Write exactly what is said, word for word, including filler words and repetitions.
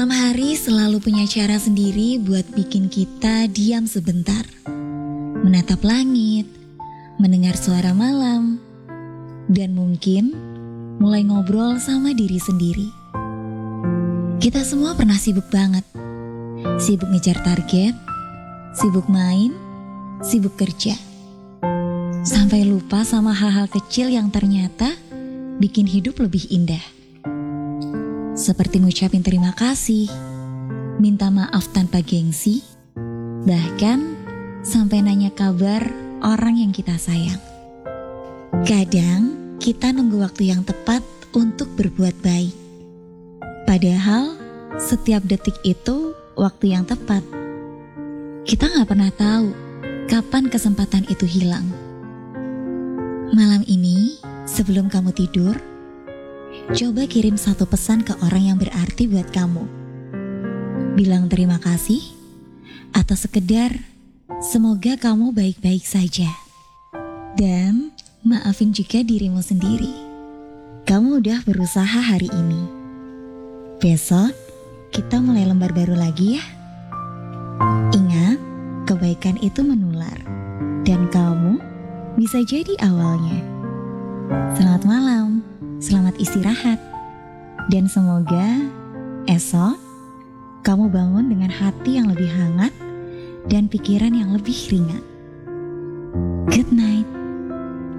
Malam hari selalu punya cara sendiri buat bikin kita diam sebentar. Menatap langit, mendengar suara malam, dan mungkin mulai ngobrol sama diri sendiri. Kita semua pernah sibuk banget. Sibuk ngejar target, sibuk main, sibuk kerja. Sampai lupa sama hal-hal kecil yang ternyata bikin hidup lebih indah. Seperti ngucapin terima kasih, minta maaf tanpa gengsi, bahkan sampai nanya kabar orang yang kita sayang. Kadang kita nunggu waktu yang tepat untuk berbuat baik. Padahal setiap detik itu waktu yang tepat. Kita gak pernah tahu kapan kesempatan itu hilang. Malam ini, sebelum kamu tidur, coba kirim satu pesan ke orang yang berarti buat kamu. Bilang terima kasih, atau sekedar semoga kamu baik-baik saja. Dan maafin juga dirimu sendiri. Kamu udah berusaha hari ini. Besok kita mulai lembar baru lagi ya. Ingat, kebaikan itu menular, dan kamu bisa jadi awalnya. Selamat malam, selamat istirahat, dan semoga esok kamu bangun dengan hati yang lebih hangat dan pikiran yang lebih ringan. Good night.